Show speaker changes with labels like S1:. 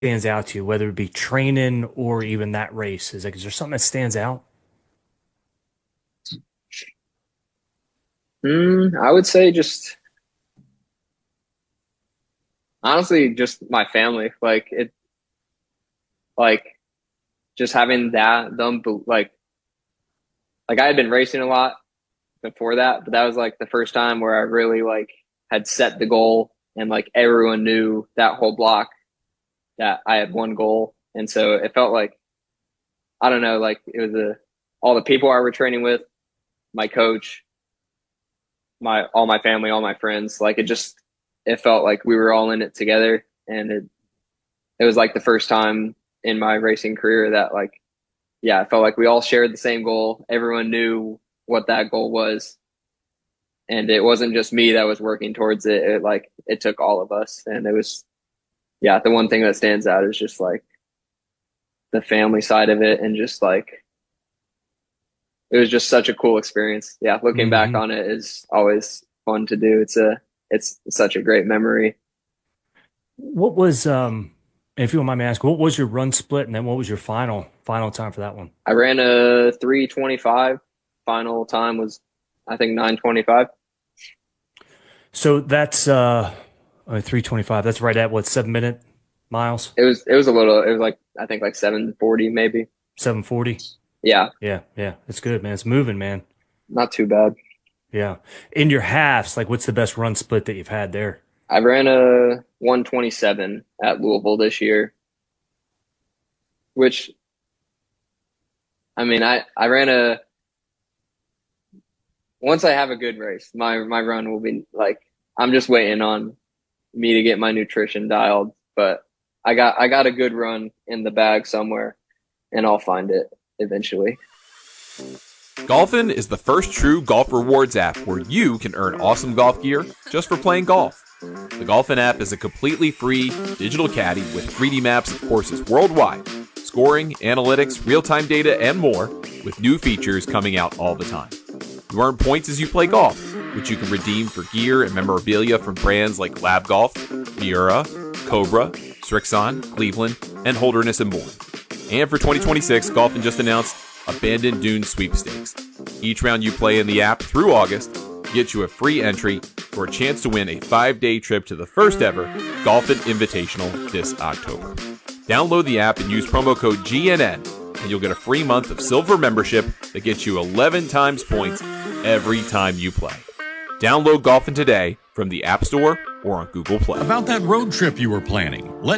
S1: stands out to you, whether it be training or even that race? Is there something that stands out?
S2: I would say just honestly, just my family. Like just having like I had been racing a lot before that, but that was like the first time where I really like had set the goal and like everyone knew that whole block that I had one goal. And so it felt like, I don't know, like it was all the people I were training with, my coach, all my family, all my friends. Like it felt like we were all in it together. And it was like the first time in my racing career that like, yeah, I felt like we all shared the same goal. Everyone knew what that goal was. And it wasn't just me that was working towards it. It took all of us. And it was, yeah, the one thing that stands out is just like the family side of it, and just like it was just such a cool experience. Yeah, looking back
S1: Hmm.
S2: on it is always fun to do. It's such a great memory.
S1: What was if you don't mind me asking, what was your run split, and then what was your final time for that one?
S2: I ran a 3:25. Final time was I think 9:25.
S1: So that's 325. That's right at what, 7 minute miles?
S2: It was like I think like 7:40 maybe.
S1: 740.
S2: Yeah,
S1: Yeah, yeah. It's good, man. It's moving, man.
S2: not too bad.
S1: Yeah. In your halves, like what's the best run split that you've had there?
S2: I ran a 1:27 at Louisville this year, which I mean I ran a once I have a good race, my run will be like I'm just waiting on me to get my nutrition dialed, but I got a good run in the bag somewhere, and I'll find it eventually.
S3: Golfin is the first true golf rewards app where you can earn awesome golf gear just for playing golf. The Golfin app is a completely free digital caddy with 3D maps of courses worldwide, scoring, analytics, real-time data, and more, with new features coming out all the time. You earn points as you play golf, which you can redeem for gear and memorabilia from brands like Lab Golf, Miura, Cobra, Srixon, Cleveland, and Holderness and more. And for 2026, Golfin just announced Abandoned Dunes Sweepstakes. Each round you play in the app through August gets you a free entry for a chance to win a 5-day trip to the first ever Golfin Invitational this October. Download the app and use promo code GNN, and you'll get a free month of silver membership that gets you 11 times points every time you play. Download Golfin today from the App Store or on Google Play.
S4: About that road trip you were planning. Let